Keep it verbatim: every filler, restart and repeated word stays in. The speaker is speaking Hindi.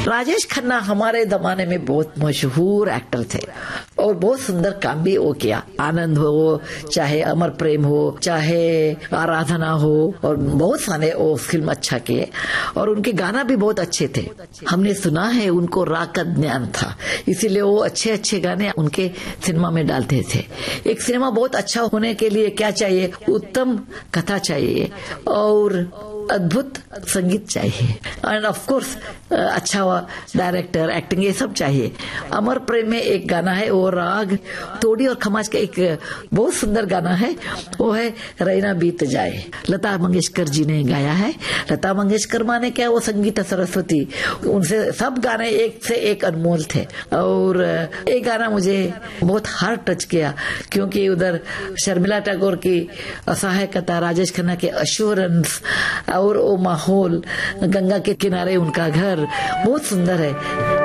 राजेश खन्ना हमारे जमाने में बहुत मशहूर एक्टर थे और बहुत सुंदर काम भी वो किया। आनंद हो, चाहे अमर प्रेम हो, चाहे आराधना हो, और बहुत सारे वो फिल्म अच्छा किए और उनके गाना भी बहुत अच्छे थे। हमने सुना है उनको राग का ज्ञान था, इसीलिए वो अच्छे अच्छे गाने उनके सिनेमा में डालते थे। एक सिनेमा बहुत अच्छा होने के लिए क्या चाहिए? उत्तम कथा चाहिए और अद्भुत संगीत चाहिए एंड ऑफ कोर्स अच्छा डायरेक्टर, एक्टिंग, ये सब चाहिए। अमर प्रेम में एक गाना है, वो राग तोड़ी और खमाज का एक बहुत सुंदर गाना है, वो है रैना बीत जाए। लता मंगेशकर जी ने गाया है। लता मंगेशकर माने क्या, वो संगीत सरस्वती, उनसे सब गाने एक से एक अनमोल थे। और एक गाना मुझे बहुत हार्ट टच किया क्योंकि उधर शर्मिला टैगोर की असहायकता, राजेश खन्ना के अश्योरेंस और वो माहौल, गंगा के किनारे उनका घर बहुत सुंदर है।